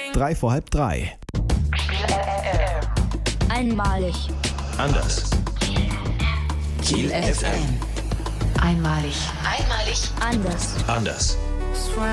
3 vor halb 3. Einmalig. Anders. Kiel FM. Einmalig. Anders. Anders.